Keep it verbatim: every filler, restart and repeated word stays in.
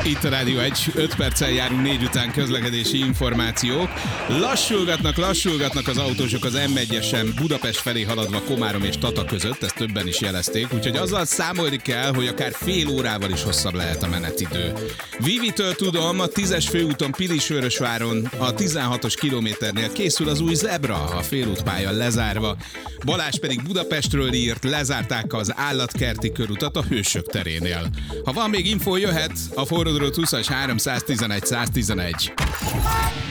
Itt a Rádió egy, öt perccel járunk négy után közlekedési információk. Lassulgatnak, lassulgatnak az autósok az em egyesen Budapest felé haladva Komárom és Tata között, ezt többen is jelezték, úgyhogy azzal számolni kell, hogy akár fél órával is hosszabb lehet a menetidő. Vivitől tudom, a tízes főúton Pilisvörösváron a tizenhatos kilométernél készül az új zebra, a félútpálya lezárva. Balázs pedig Budapestről írt, lezárták az állatkerti körutat a Hősök terénél. Ha van még info, jöhet a Forrodról húszas háromszáztizenegy száztizenegy.